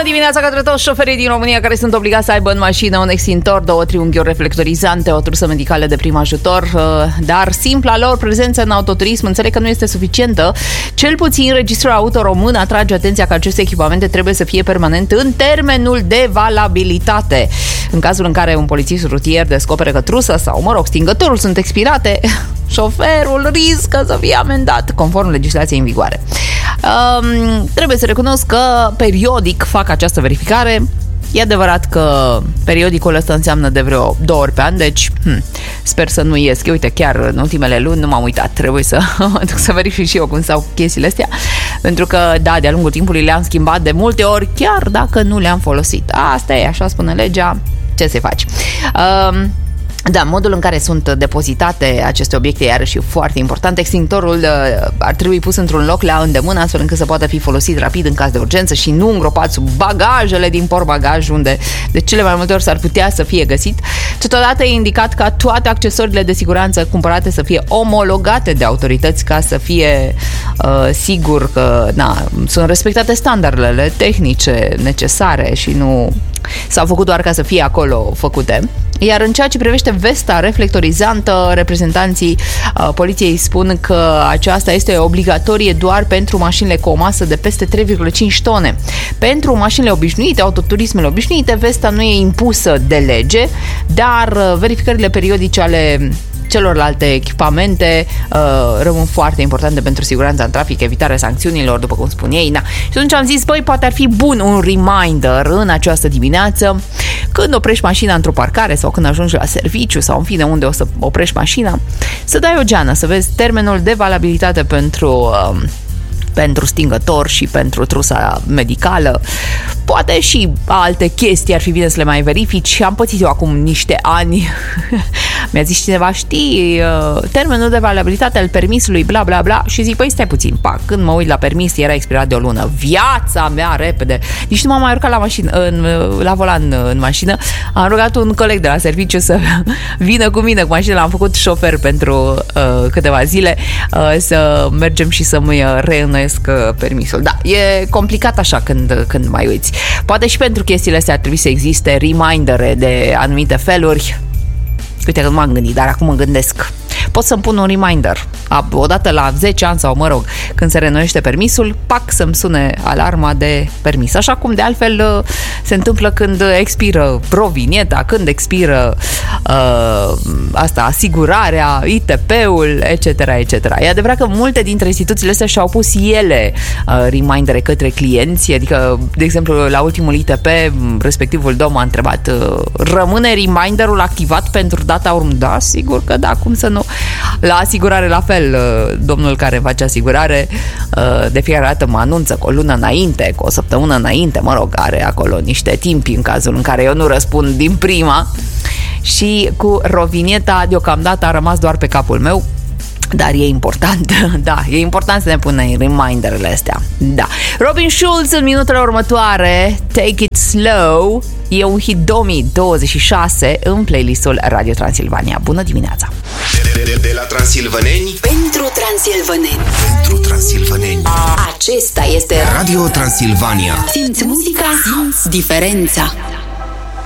dimineața către toți șoferii din România care sunt obligați să aibă în mașină un extintor, 2 triunghiuri reflectorizante, o trusă medicală de prim ajutor, dar simpla lor prezență în autoturism înțeleg că nu este suficientă. Cel puțin Registrul Auto Român atrage atenția că aceste echipamente trebuie să fie permanent în termenul de valabilitate. În cazul în care un polițist rutier descoperă că trusa sau, stingătorul sunt expirate, șoferul riscă să fie amendat, conform legislației în vigoare. Trebuie să recunosc că periodic fac această verificare. E adevărat că periodicul ăsta înseamnă de vreo 2 ori pe an, deci sper să nu ies. Uite, chiar în ultimele luni nu m-am uitat. Trebuie să mă duc să verific și eu cum stau chestiile astea, pentru că, da, de-a lungul timpului le-am schimbat de multe ori, chiar dacă nu le-am folosit. Asta e, așa spune legea, ce să faci? Da, modul în care sunt depozitate aceste obiecte iarăși foarte important. Extintorul ar trebui pus într-un loc la îndemână, astfel încât să poată fi folosit rapid în caz de urgență și nu îngropat sub bagajele din portbagaj, unde de cele mai multe ori s-ar putea să fie găsit. Totodată e indicat ca toate accesoriile de siguranță cumpărate să fie omologate de autorități, ca să fie sigur că sunt respectate standardele tehnice necesare și nu s-au făcut doar ca să fie acolo făcute. Iar în ceea ce privește vesta reflectorizantă, reprezentanții poliției spun că aceasta este obligatorie doar pentru mașinile cu o masă de peste 3,5 tone. Pentru mașinile obișnuite, autoturismele obișnuite, vesta nu e impusă de lege, dar verificările periodice ale celorlalte echipamente rămân foarte importante pentru siguranța în trafic, evitarea sancțiunilor, după cum spun ei. Și atunci am zis, poate ar fi bun un reminder în această dimineață, când oprești mașina într-o parcare sau când ajungi la serviciu sau în fine unde o să oprești mașina, să dai o geană, să vezi termenul de valabilitate pentru stingător și pentru trusa medicală. Poate și alte chestii ar fi bine să le mai verifici. Am pățit eu acum niște ani. Mi-a zis cineva, știi, termenul de valabilitate al permisului, bla bla bla, și zic, stai puțin, când mă uit la permis era expirat de o lună. Viața mea repede. Nici nu m-am mai urcat la mașină, la volan în mașină. Am rugat un coleg de la serviciu să vină cu mine cu mașina, l-am făcut șofer pentru câteva zile, să mergem și să-mi reînnoiesc permisul. Da, e complicat așa când mai uiți. Poate și pentru chestiile astea ar trebui să existe remindere de anumite feluri. Uite că nu m-am gândit, dar acum mă gândesc. Pot să-mi pun un reminder odată la 10 ani sau, când se reînnoiește permisul, să-mi sune alarma de permis. Așa cum de altfel se întâmplă când expiră provinieta, când expiră asigurarea, ITP-ul, etc., etc. E adevărat că multe dintre instituțiile astea și-au pus ele remindere către clienți, adică, de exemplu, la ultimul ITP, respectivul domn a întrebat, rămâne reminderul activat pentru data următoare? Da, sigur că da, cum să nu? La asigurare la fel, domnul care face asigurare de fiecare dată mă anunță cu o lună înainte, cu o săptămână înainte, are acolo niște timpi în cazul în care eu nu răspund din prima. Și cu rovinieta deocamdată a rămas doar pe capul meu, dar e important, da, e important să ne punem reminderele astea. Da. Robin Schulz în minutele următoare, Take It Slow, e un hit 2026 în playlistul Radio Transilvania. Bună dimineața! De la transilvaneni pentru transilvaneni. Pentru transilvaneni. Acesta este Radio Transilvania. Simți muzica, simți diferența.